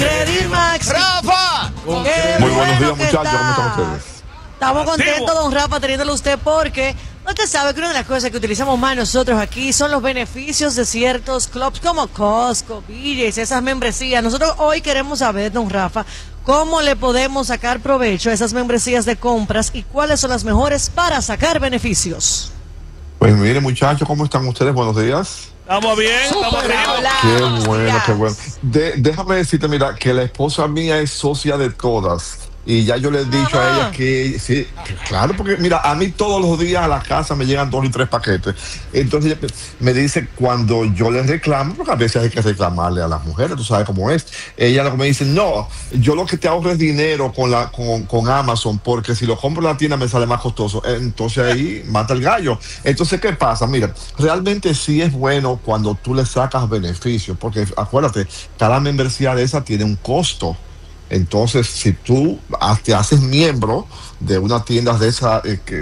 Credit Max. ¡Rafa! Muy buenos días, muchachos. ¿Cómo están ustedes? Estamos contentos, don Rafa, teniéndolo usted porque usted sabe que una de las cosas que utilizamos más nosotros aquí son los beneficios de ciertos clubs como Costco, BJ's, esas membresías. Nosotros hoy queremos saber, don Rafa, cómo le podemos sacar provecho a esas membresías de compras y cuáles son las mejores para sacar beneficios. Pues miren, muchachos, ¿cómo están ustedes? Buenos días. Estamos bien, estamos bien. Qué bueno, qué bueno. Déjame decirte, mira, que la esposa mía es socia de todas. Y ya yo le he dicho a ella que sí, claro, porque mira, a mí todos los días a la casa me llegan 2 y 3 paquetes. Entonces ella me dice cuando yo le reclamo, porque a veces hay que reclamarle a las mujeres, tú sabes cómo es. Ella lo que me dice, no, yo lo que te ahorro es dinero con Amazon, porque si lo compro en la tienda me sale más costoso. Entonces ahí mata el gallo. Entonces, ¿qué pasa? Mira, realmente sí es bueno cuando tú le sacas beneficios, porque acuérdate, cada membresía de esa tiene un costo. Entonces, si tú te haces miembro de una tienda de esa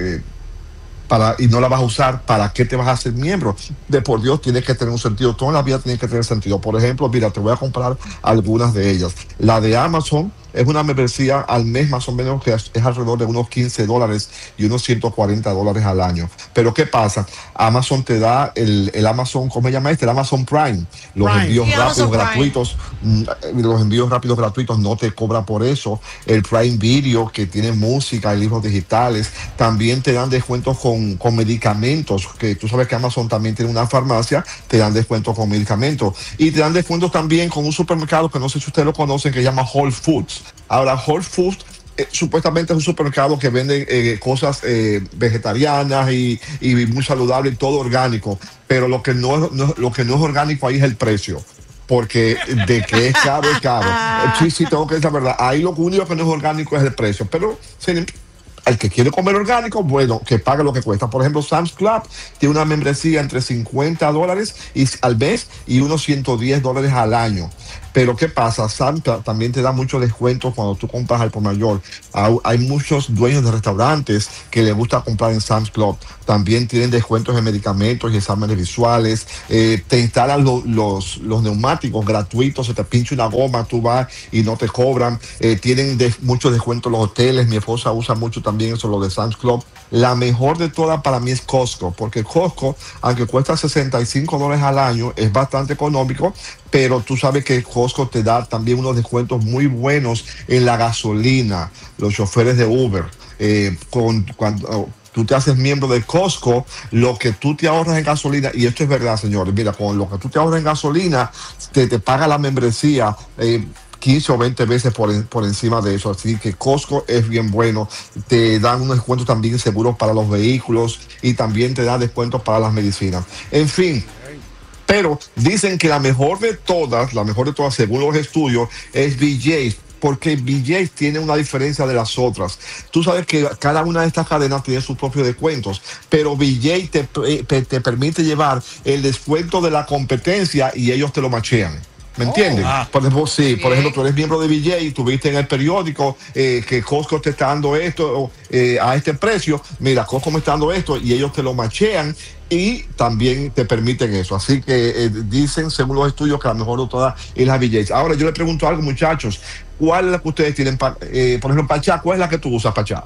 y no la vas a usar, ¿para qué te vas a hacer miembro? De por Dios, tiene que tener un sentido. Toda la vida tiene que tener sentido. Por ejemplo, mira, te voy a comprar algunas de ellas. La de Amazon es una membresía al mes más o menos que es alrededor de unos $15 y unos $140 al año. Pero ¿qué pasa? Amazon te da el Amazon, ¿cómo se llama este? El Amazon Prime. Los envíos rápidos gratuitos. Los envíos rápidos gratuitos no te cobra por eso. El Prime Video, que tiene música y libros digitales. También te dan descuentos con medicamentos, que tú sabes que Amazon también tiene una farmacia, te dan descuentos con medicamentos. Y te dan descuentos también con un supermercado que no sé si ustedes lo conocen, que se llama Whole Foods. Ahora, Whole Foods supuestamente es un supermercado que vende cosas vegetarianas y muy saludables y todo orgánico, pero lo que no es orgánico ahí es el precio, porque de que es caro, es caro. Sí, tengo que decir la verdad, ahí lo único que no es orgánico es el precio, pero el que quiere comer orgánico, bueno, que pague lo que cuesta. Por ejemplo, Sam's Club tiene una membresía entre $50 al mes y unos $110 al año. Pero ¿qué pasa? Sam's también te da muchos descuentos cuando tú compras al por mayor. Hay muchos dueños de restaurantes que les gusta comprar en Sam's Club. También tienen descuentos en medicamentos y exámenes visuales. Te instalan los neumáticos gratuitos. Se te pincha una goma, tú vas y no te cobran. Tienen muchos descuentos los hoteles. Mi esposa usa mucho también eso, lo de Sam's Club. La mejor de todas para mí es Costco, porque Costco, aunque cuesta $65 al año, es bastante económico, pero tú sabes que Costco te da también unos descuentos muy buenos en la gasolina, los choferes de Uber. Cuando tú te haces miembro de Costco, lo que tú te ahorras en gasolina, y esto es verdad, señores, mira, con lo que tú te ahorras en gasolina, te paga la membresía 15 o 20 veces por encima de eso. Así que Costco es bien bueno. Te dan unos descuentos también seguros para los vehículos y también te dan descuentos para las medicinas. En fin. Pero dicen que la mejor de todas, según los estudios, es BJ's, porque BJ's tiene una diferencia de las otras. Tú sabes que cada una de estas cadenas tiene sus propios descuentos, pero BJ's te permite llevar el descuento de la competencia y ellos te lo machean. ¿Me entienden? Por ejemplo, tú eres miembro de BJ y tú viste en el periódico que Costco te está dando esto a este precio. Mira, Costco me está dando esto y ellos te lo machean y también te permiten eso. Así que dicen, según los estudios, que la mejor de todas es la BJ. Ahora, yo le pregunto algo, muchachos. ¿Cuál es la que ustedes tienen? Por ejemplo, Pachá, ¿cuál es la que tú usas, Pachá?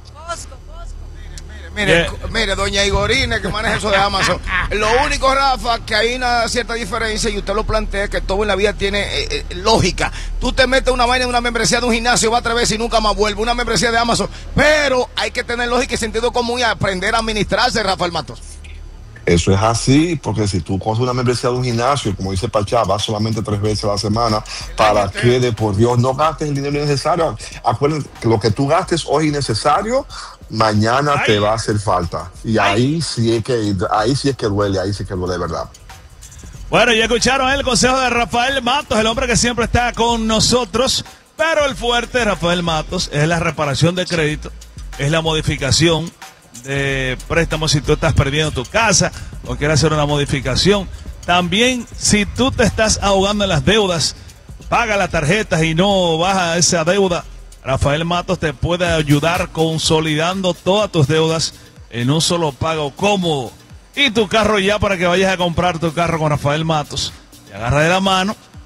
Mire, doña Igorine, que maneja eso de Amazon. Lo único, Rafa, que hay una cierta diferencia, y usted lo plantea, que todo en la vida tiene lógica. Tú te metes una vaina en una membresía de un gimnasio, va 3 veces y nunca más vuelve. Una membresía de Amazon. Pero hay que tener lógica y sentido común y aprender a administrarse, Rafael Matos. Eso es así, porque si tú coges una membresía de un gimnasio, como dice Pachá, vas solamente 3 veces a la semana, para que de por Dios no gastes el dinero innecesario. Acuérdense que lo que tú gastes hoy innecesario, mañana te va a hacer falta. Y ahí sí es que duele, ahí sí que duele de verdad. Bueno, ya escucharon el consejo de Rafael Matos, el hombre que siempre está con nosotros, pero el fuerte de Rafael Matos es la reparación de crédito, es la modificación de préstamos si tú estás perdiendo tu casa o quieres hacer una modificación. También, si tú te estás ahogando en las deudas, paga las tarjetas y no baja esa deuda, Rafael Matos te puede ayudar consolidando todas tus deudas en un solo pago cómodo. Y tu carro ya, para que vayas a comprar tu carro con Rafael Matos, te agarra de la mano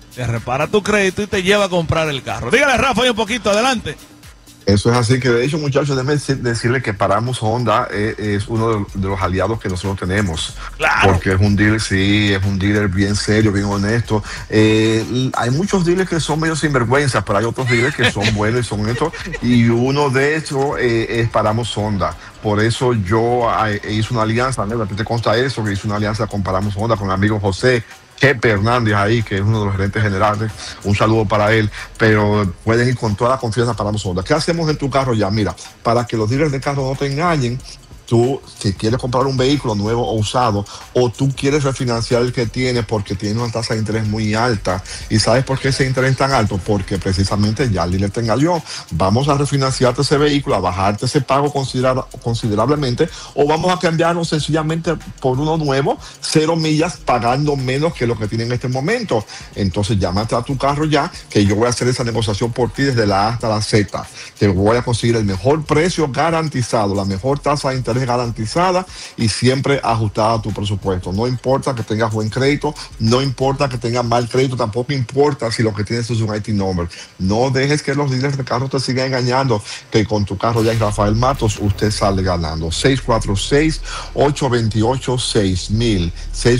te repara tu crédito y te lleva a comprar el carro. Dígale, Rafa, un poquito, adelante. Eso es así, que de hecho, muchachos, déjenme decirle que Paramos Honda es uno de los aliados que nosotros tenemos. Claro. Porque es un dealer, sí, es un dealer bien serio, bien honesto. Hay muchos dealers que son medio sinvergüenza, pero hay otros dealers que son buenos y son honestos. Y uno de estos es Paramos Honda. Por eso yo hice una alianza, ¿no? Te consta eso, que hice una alianza con Paramos Honda, con mi amigo José Chepe Hernández ahí, que es uno de los gerentes generales. Un saludo para él, pero pueden ir con toda la confianza para nosotros. ¿Qué hacemos en tu carro ya? Mira, para que los dealers de carro no te engañen, tú, si quieres comprar un vehículo nuevo o usado, o tú quieres refinanciar el que tienes porque tiene una tasa de interés muy alta. ¿Y sabes por qué ese interés es tan alto? Porque precisamente ya el dealer te engañó. Vamos a refinanciarte ese vehículo, a bajarte ese pago considerablemente, o vamos a cambiarlo sencillamente por uno nuevo, 0 millas, pagando menos que lo que tiene en este momento. Entonces llámate a tu carro ya, que yo voy a hacer esa negociación por ti desde la A hasta la Z. Te voy a conseguir el mejor precio garantizado, la mejor tasa de interés garantizada y siempre ajustada a tu presupuesto. No importa que tengas buen crédito, no importa que tengas mal crédito, tampoco importa si lo que tienes es un IT number. No dejes que los dealers de carros te sigan engañando, que con tu carro ya en Rafael Matos usted sale ganando. 646-828-6000,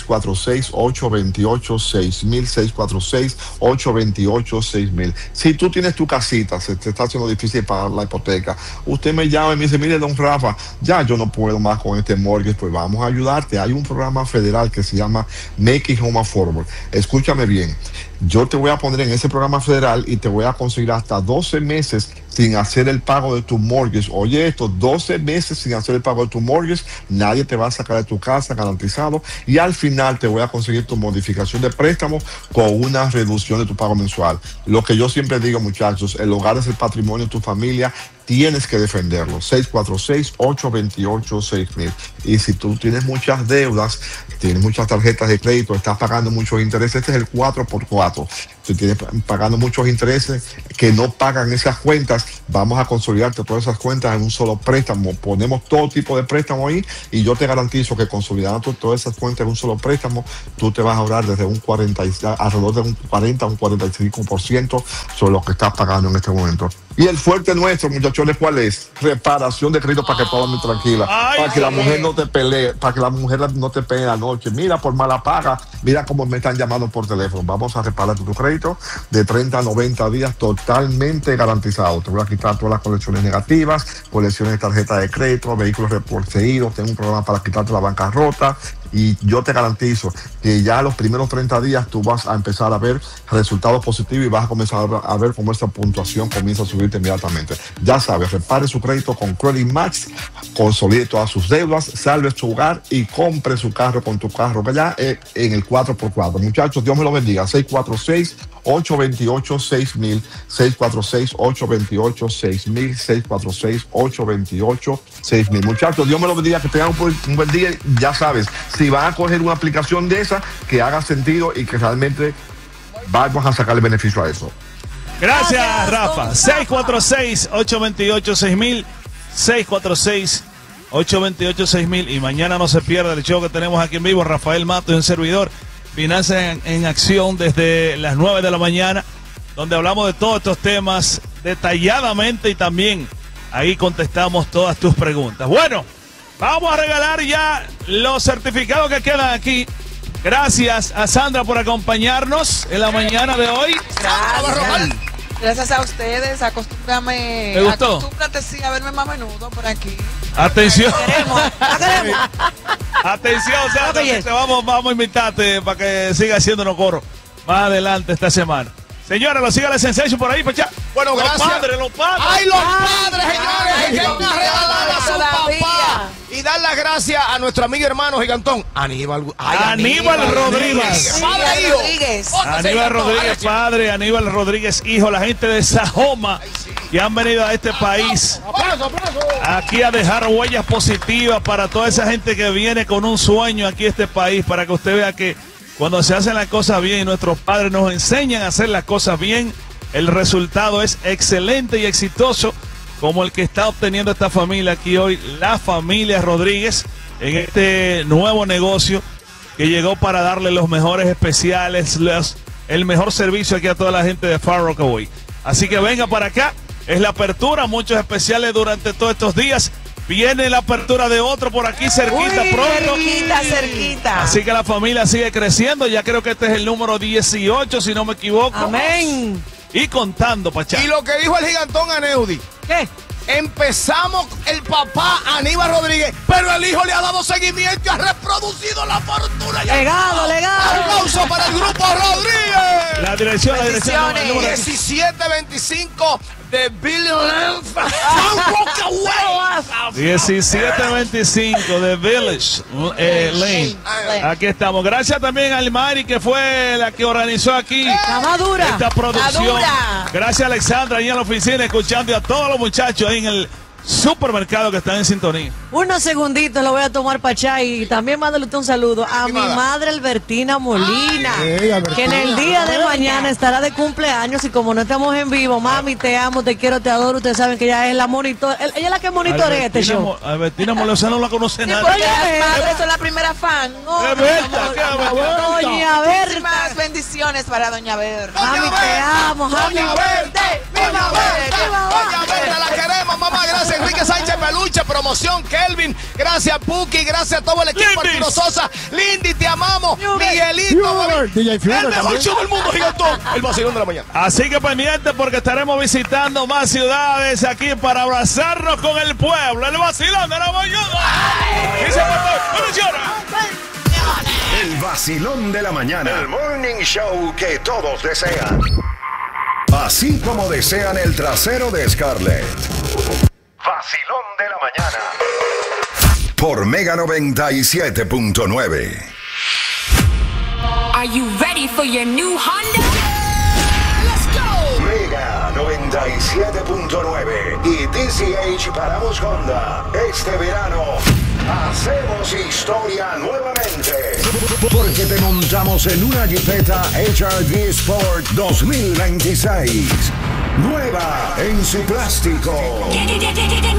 646-828-6000, 646-828-6000. Si tú tienes tu casita, se te está haciendo difícil pagar la hipoteca, usted me llama y me dice, mire, don Rafa, ya yo no puedo más con este mortgage, pues vamos a ayudarte. Hay un programa federal que se llama Make It Home Affordable. Escúchame bien, yo te voy a poner en ese programa federal y te voy a conseguir hasta 12 meses sin hacer el pago de tu mortgage. Oye esto, 12 meses sin hacer el pago de tu mortgage, nadie te va a sacar de tu casa, garantizado, y al final te voy a conseguir tu modificación de préstamo con una reducción de tu pago mensual. Lo que yo siempre digo, muchachos, el hogar es el patrimonio de tu familia, tienes que defenderlo. 646-828-6000. Y si tú tienes muchas deudas, tienes muchas tarjetas de crédito, estás pagando muchos intereses, este es el 4x4. Si tienes pagando muchos intereses que no pagan esas cuentas, vamos a consolidarte todas esas cuentas en un solo préstamo. Ponemos todo tipo de préstamo ahí y yo te garantizo que consolidando todas esas cuentas en un solo préstamo, tú te vas a ahorrar desde alrededor de un 40 a un 45% sobre lo que estás pagando en este momento. Y el fuerte nuestro, muchachones, ¿cuál es? Reparación de crédito para que todo esté tranquila, para que la mujer no te pelee, para que la mujer no te pelee la noche. Mira, por mala paga, mira cómo me están llamando por teléfono. Vamos a reparar tu crédito de 30 a 90 días totalmente garantizado. Te voy a quitar todas las colecciones negativas, colecciones de tarjeta de crédito, vehículos reposeídos. Tengo un programa para quitarte la bancarrota. Y yo te garantizo que ya los primeros 30 días tú vas a empezar a ver resultados positivos y vas a comenzar a ver cómo esta puntuación comienza a subirte inmediatamente. Ya sabes, repare su crédito con Credit Max, consolide todas sus deudas, salve su hogar y compre su carro con tu carro que ya en el 4x4. Muchachos, Dios me lo bendiga. 646-828-6000, 646-828-6000, 646-828-6000. Muchachos, Dios me lo bendiga, que tengan un buen día. Ya sabes, si van a coger una aplicación de esa, que haga sentido y que realmente vamos a sacarle beneficio a eso. Gracias, Rafa. 646-828-6000, 646-828-6000. Y mañana no se pierda el show que tenemos aquí en vivo. Rafael Matos y un servidor. Finanzas en acción desde las 9 de la mañana, donde hablamos de todos estos temas detalladamente y también ahí contestamos todas tus preguntas. Bueno, vamos a regalar ya los certificados que quedan aquí. Gracias a Sandra por acompañarnos en la mañana de hoy. Gracias a ustedes. Acostúmbrame. ¿Te gustó? Acostúmbrate, sí, a verme más a menudo por aquí. Atención. Queremos. Atención, Sandra, que vamos a invitarte para que siga haciéndonos coro más adelante esta semana. Señora, lo siga la Sensation por ahí, Pecha. Bueno, gracias. Los padres. ¡Ay, los padres, señores! Hay que regalar a su todavía. papá. Y dar las gracias a nuestro amigo y hermano gigantón, Aníbal Rodríguez. Padre, hijo. Aníbal Rodríguez, padre, Aníbal Rodríguez, hijo, la gente de Sajoma, que han venido a este país Aplauso. aquí a dejar huellas positivas para toda esa gente que viene con un sueño aquí a este país, para que usted vea que cuando se hacen las cosas bien y nuestros padres nos enseñan a hacer las cosas bien, el resultado es excelente y exitoso, como el que está obteniendo esta familia aquí hoy, la familia Rodríguez, en este nuevo negocio que llegó para darle los mejores especiales, el mejor servicio aquí a toda la gente de Far Rockaway. Así que venga para acá, es la apertura, muchos especiales durante todos estos días. Viene la apertura de otro por aquí cerquita pronto. Cerquita. Así que la familia sigue creciendo. Ya creo que este es el número 18, si no me equivoco. Amén. Y contando, Pachá. Y lo que dijo el gigantón Aneudi. ¿Qué? Empezamos el papá Aníbal Rodríguez, pero el hijo le ha dado seguimiento y ha reproducido la fortuna. Legado. Aplauso para el grupo Rodríguez. La dirección. Bendiciones. el número- 1725 de Billy Lamb. Rockaway. 1725 de Village Lane. Aquí estamos. Gracias también a Almari, que fue la que organizó aquí La más dura. esta producción. dura. Gracias a Alexandra ahí en la oficina, escuchando, y a todos los muchachos ahí en el supermercado que están en sintonía. Unos segunditos lo voy a tomar, Pachá, y también mándale usted un saludo a mi madre Albertina Molina, que en el día de mañana estará de cumpleaños, y como no estamos en vivo, mami, te amo, te quiero, te adoro. Ustedes saben que ella es la monitor, ella es la que monitorea este show. Albertina Moleza no la conoce Sí, nadie. porque Oye, las madres son la primera fan. Es Berta, ¿qué, Albertina? Doña Berta, Muchísimas bendiciones para Doña Berta. mami, te amo, happy Doña Berta, birthday, mi Doña mamá, Berta, mi mamá. Doña Berta, la queremos, mamá. Gracias, Enrique Sánchez Peluche, promoción, Kelvin. Gracias, Puki. Gracias a todo el equipo, Lindis. Arturo Sosa. Lindy, te amamos. Miguelito, Hubert, DJ el Fielder mejor también. show del mundo, gigantón. El vacilón de la mañana. Así que pendiente, porque estaremos visitando más ciudades aquí para abrazarnos con el pueblo. El vacilón de la mañana. Y se portó. ¡Funciona! El vacilón de la mañana. El morning show que todos desean. Así como desean el trasero de Scarlett. Vacilón de la mañana. Por Mega 97.9. Are you ready for your new Honda? Mega 97.9 y TCH Paramos Honda. Este verano hacemos historia nuevamente. Porque te montamos en una Jeepeta HRV Sport 2026. Nueva en su plástico.